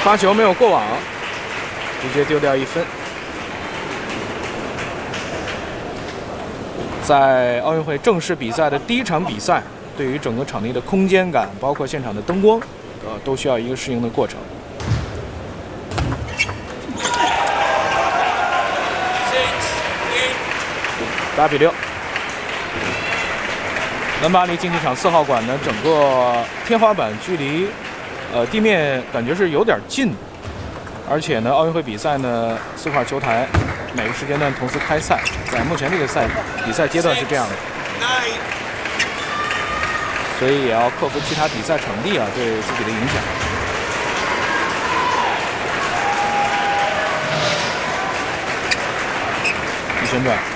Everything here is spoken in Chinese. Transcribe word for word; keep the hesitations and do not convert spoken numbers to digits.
发球没有过网，直接丢掉一分。在奥运会正式比赛的第一场比赛，对于整个场地的空间感，包括现场的灯光，呃，都需要一个适应的过程。八比六。伦巴第竞技场四号馆呢，整个天花板距离呃地面感觉是有点近，而且呢，奥运会比赛呢，四块球台每个时间段同时开赛，在目前这个赛比赛阶段是这样的，所以也要克服其他比赛场地啊对自己的影响。一旋转。